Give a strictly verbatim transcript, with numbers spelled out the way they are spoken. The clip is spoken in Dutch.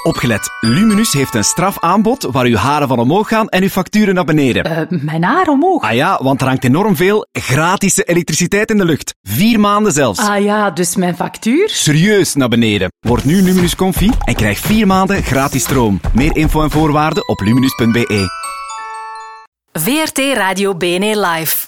Opgelet. Luminus heeft een strafaanbod waar uw haren van omhoog gaan en uw facturen naar beneden. Uh, mijn haar omhoog? Ah ja, want er hangt enorm veel gratis elektriciteit in de lucht. Vier maanden zelfs. Ah ja, dus mijn factuur? Serieus naar beneden. Word nu Luminus Comfy en krijg vier maanden gratis stroom. Meer info en voorwaarden op luminus punt be. V R T Radio B N E Live.